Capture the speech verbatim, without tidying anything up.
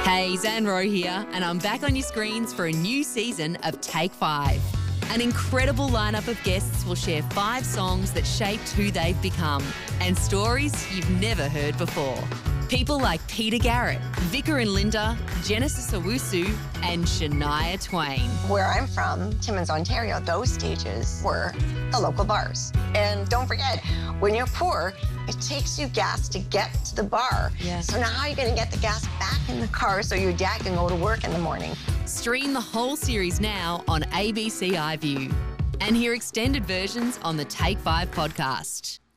Hey, Zan Rowe here, and I'm back on your screens for a new season of Take Five. An incredible lineup of guests will share five songs that shaped who they've become and stories you've never heard before. People like Peter Garrett, Vicar and Linda, Genesis Owusu, and Shania Twain. Where I'm from, Timmins, Ontario, those stages were the local bars. And don't forget, when you're poor, it takes you gas to get to the bar. Yeah. So now how are you going to get the gas back in the car so your dad can go to work in the morning? Stream the whole series now on A B C iView and hear extended versions on the Take Five podcast.